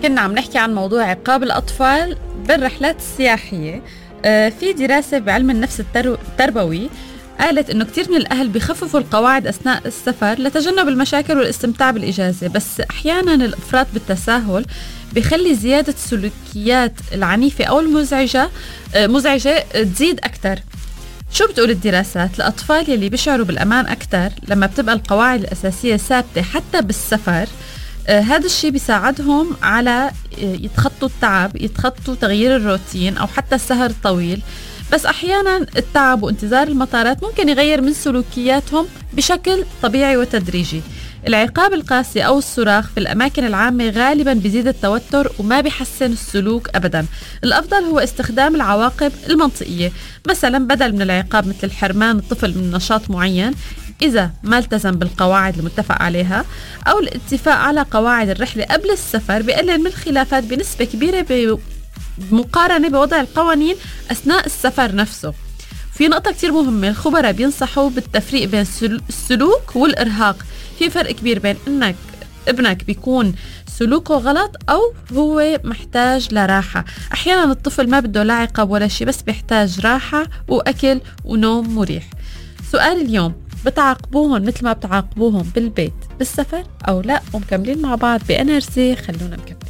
كنا عم نحكي عن موضوع عقاب الأطفال بالرحلات السياحية. في دراسة بعلم النفس التربوي قالت إنه كتير من الأهل بيخففوا القواعد أثناء السفر لتجنب المشاكل والاستمتاع بالإجازة، بس أحيانا الإفراط بالتساهل بيخلي زيادة السلوكيات العنيفة أو مزعجة تزيد أكتر. شو بتقول الدراسات؟ الأطفال يلي بيشعروا بالأمان أكتر لما بتبقى القواعد الأساسية ثابتة حتى بالسفر. هذا الشيء بيساعدهم على يتخطوا التعب، يتخطوا تغيير الروتين أو حتى السهر الطويل. بس أحيانا التعب وانتظار المطارات ممكن يغير من سلوكياتهم بشكل طبيعي وتدريجي. العقاب القاسي أو الصراخ في الأماكن العامة غالبا بيزيد التوتر وما بيحسن السلوك أبدا. الأفضل هو استخدام العواقب المنطقية، مثلا بدل من العقاب مثل حرمان الطفل من نشاط معين إذا ما التزم بالقواعد المتفق عليها، أو الاتفاق على قواعد الرحلة قبل السفر بيقلل من الخلافات بنسبة كبيرة بمقارنة بوضع القوانين أثناء السفر نفسه. في نقطة كتير مهمة، الخبراء بينصحوا بالتفريق بين السلوك والإرهاق. في فرق كبير بين إنك ابنك بيكون سلوكه غلط أو هو محتاج لراحة. أحيانا الطفل ما بده لا عقاب ولا شيء، بس بيحتاج راحة وأكل ونوم مريح. سؤال اليوم، بتعاقبوهم مثل ما بتعاقبوهم بالبيت بالسفر أو لا؟ ومكملين مع بعض بNRC، خلونا نكمل.